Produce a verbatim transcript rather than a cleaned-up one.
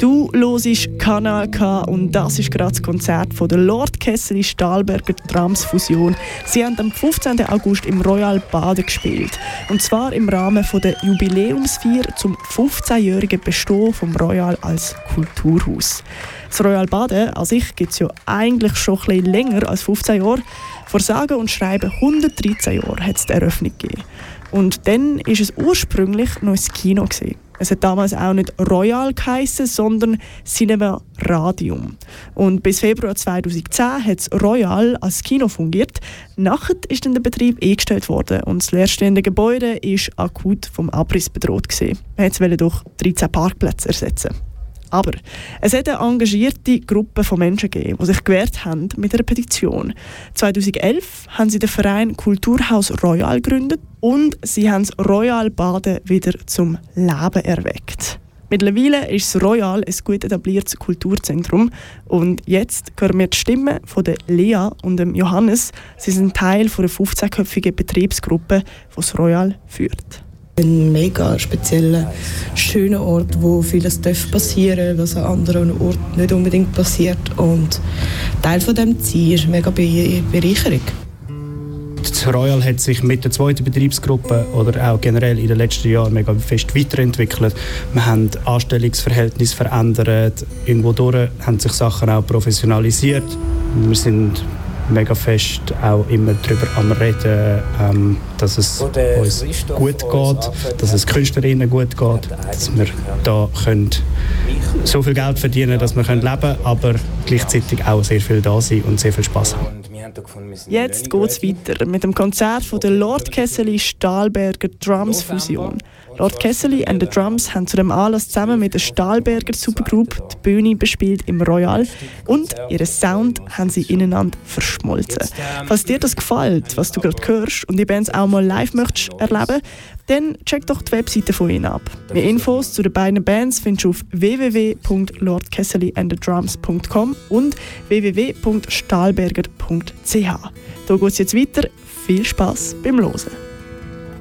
Du hörst Kanal K und das ist gerade das Konzert von der Lord Kessely Stahlberger Drums Fusion. Sie haben am fünfzehnten August im Royal Baden gespielt. Und zwar im Rahmen von der Jubiläumsfeier zum fünfzehnjährigen Bestehen vom Royal als Kulturhaus. Das Royal Baden an sich gibt es ja eigentlich schon ein bisschen länger als fünfzehn Jahre. Vor sage und schreiben hundertdreizehn Jahren hat es die Eröffnung gegeben. Und dann war es ursprünglich noch ein Kino gewesen. Es hat damals auch nicht Royal geheissen, sondern Cinema Radium. Und bis Februar zweitausendzehn hat das Royal als Kino fungiert. Nachher ist dann der Betrieb eingestellt worden und das leerstehende Gebäude war akut vom Abriss bedroht gewesen. Man wollte es durch dreizehn Parkplätze ersetzen. Aber es hat eine engagierte Gruppe von Menschen gegeben, die sich gewehrt haben mit einer Petition. zweitausendelf haben sie den Verein Kulturhaus Royal gegründet und sie haben das Royal Baden wieder zum Leben erweckt. Mittlerweile ist das Royal ein gut etabliertes Kulturzentrum und jetzt hören wir die Stimmen von der Lea und dem Johannes. Sie sind Teil einer fünfzehnköpfigen Betriebsgruppe, die das Royal führt. Ein mega spezieller, schöner Ort, wo vieles passieren darf, was an anderen Orten nicht unbedingt passiert. Und Teil von dem Ziel ist eine mega Be- Bereicherung. Das Royal hat sich mit der zweiten Betriebsgruppe oder auch generell in den letzten Jahren mega fest weiterentwickelt. Wir haben Anstellungsverhältnisse verändert, irgendwo durch haben sich Sachen auch professionalisiert. Wir sind mega fest auch immer darüber am Reden, ähm, dass es uns gut geht, dass es Künstlerinnen gut geht, dass wir da können so viel Geld verdienen, dass wir leben können, aber gleichzeitig auch sehr viel da sein und sehr viel Spass haben. Jetzt geht es weiter mit dem Konzert von der Lord Kessely Stahlberger Drums Fusion. Lord Kessely and the Drums haben zu dem Anlass zusammen mit der Stahlberger Supergroup die Bühne bespielt im Royal und ihren Sound haben sie ineinander verschmolzen. Falls dir das gefällt, was du gerade hörst und die Bands auch mal live möchtest erleben, dann check doch die Webseite von ihnen ab. Mehr Infos zu den beiden Bands findest du auf w w w punkt lord kessely and the drums punkt com und w w w punkt stahlberger punkt c h. Da geht es jetzt weiter. Viel Spass beim Hören.